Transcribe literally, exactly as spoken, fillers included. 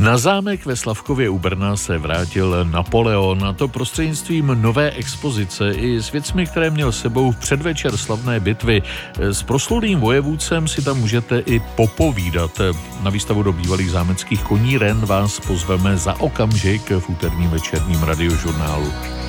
Na zámek ve Slavkově u Brna se vrátil Napoleon, a to prostřednictvím nové expozice i s věcmi, které měl sebou v předvečer slavné bitvy. S proslulým vojevůdcem si tam můžete i popovídat. Na výstavu do bývalých zámeckých koníren vás pozveme za okamžik v úterním večerním radiožurnálu.